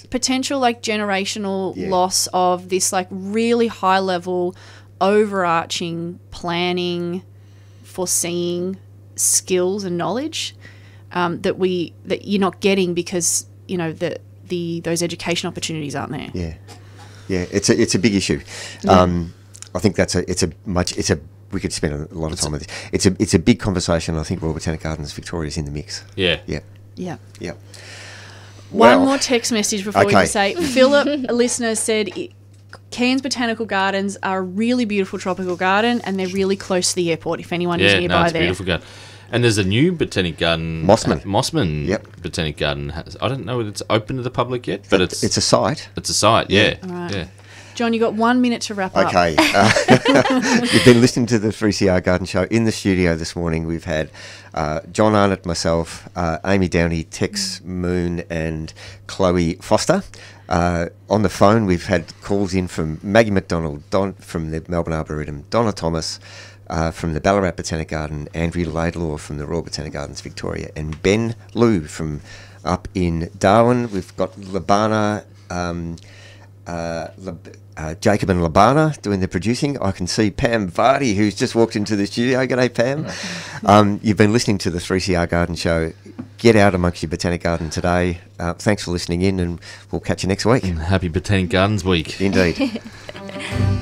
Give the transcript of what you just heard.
potential like generational Yeah. loss of this like really high level overarching planning, foreseeing skills and knowledge that you're not getting because those education opportunities aren't there. Yeah, it's a big issue. I think we could spend a lot of time on this. It's a big conversation. I think Royal Botanic Gardens Victoria is in the mix. Yeah. Yeah. Well, One more text message before we okay. just say, Philip, a listener, said Cairns Botanical Gardens are a really beautiful tropical garden and they're really close to the airport if anyone is nearby it's a there. beautiful garden. And there's a new botanic garden. Mossman. Mossman Yep. Botanic Garden. I don't know if it's open to the public yet, but it's a site. It's a site, yeah. Right. Yeah. John, you got 1 minute to wrap up. Okay. You've been listening to the 3CR Garden Show. In the studio this morning, we've had John Arnott, myself, Amy Downey, Tex Moon, and Chloe Foster. On the phone, we've had calls in from Maggie McDonald, Don from the Melbourne Arboretum, Donna Thomas from the Ballarat Botanic Garden, Andrew Laidlaw from the Royal Botanic Gardens Victoria, and Ben Liu from up in Darwin. We've got Labana... Jacob and Labana doing the producing. I can see Pam Vardy, who's just walked into the studio. G'day, Pam. You've been listening to the 3CR Garden Show. Get out amongst your botanic garden today. Thanks for listening in, and we'll catch you next week. Happy Botanic Gardens Week. Indeed.